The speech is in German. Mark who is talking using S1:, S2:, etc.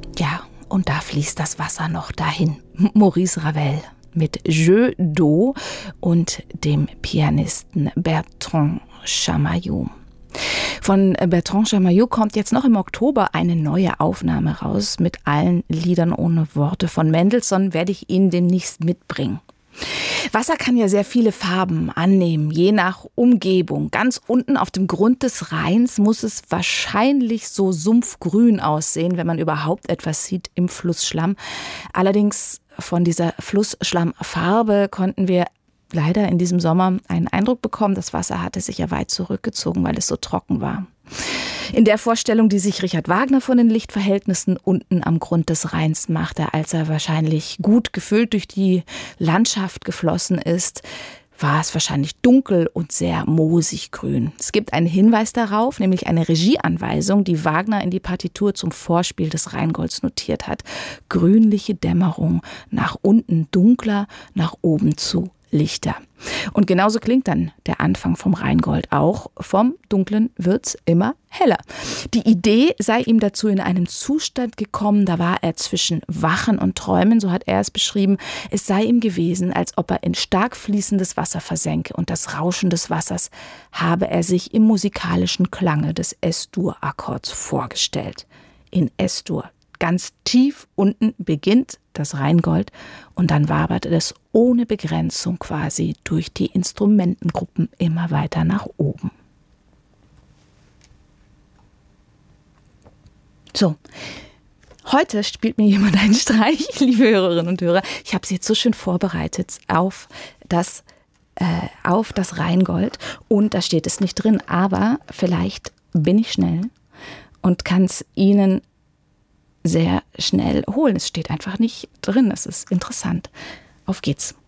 S1: Ja, und da fließt das Wasser noch dahin. Maurice Ravel mit Jeu d'eau und dem Pianisten Bertrand Chamayou. Von Bertrand Chamayou kommt jetzt noch im Oktober eine neue Aufnahme raus mit allen Liedern ohne Worte. Von Mendelssohn werde ich Ihnen demnächst mitbringen. Wasser kann ja sehr viele Farben annehmen, je nach Umgebung. Ganz unten auf dem Grund des Rheins muss es wahrscheinlich so sumpfgrün aussehen, wenn man überhaupt etwas sieht im Flussschlamm. Allerdings von dieser Flussschlammfarbe konnten wir leider in diesem Sommer einen Eindruck bekommen. Das Wasser hatte sich ja weit zurückgezogen, weil es so trocken war. In der Vorstellung, die sich Richard Wagner von den Lichtverhältnissen unten am Grund des Rheins machte, als er wahrscheinlich gut gefüllt durch die Landschaft geflossen ist, war es wahrscheinlich dunkel und sehr moosig grün. Es gibt einen Hinweis darauf, nämlich eine Regieanweisung, die Wagner in die Partitur zum Vorspiel des Rheingolds notiert hat. Grünliche Dämmerung, nach unten dunkler, nach oben zu lichter. Und genauso klingt dann der Anfang vom Rheingold auch. Vom Dunklen wird's immer heller. Die Idee sei ihm dazu in einem Zustand gekommen, da war er zwischen Wachen und Träumen, so hat er es beschrieben. Es sei ihm gewesen, als ob er in stark fließendes Wasser versenke und das Rauschen des Wassers habe er sich im musikalischen Klange des Es-Dur-Akkords vorgestellt. In Es-Dur. Ganz tief unten beginnt das Rheingold und dann wabert es ohne Begrenzung quasi durch die Instrumentengruppen immer weiter nach oben. So, heute spielt mir jemand einen Streich, liebe Hörerinnen und Hörer. Ich habe Sie jetzt so schön vorbereitet auf das Rheingold und da steht es nicht drin, aber vielleicht bin ich schnell und kann es Ihnen sehr schnell holen. Es steht einfach nicht drin. Es ist interessant. Auf geht's.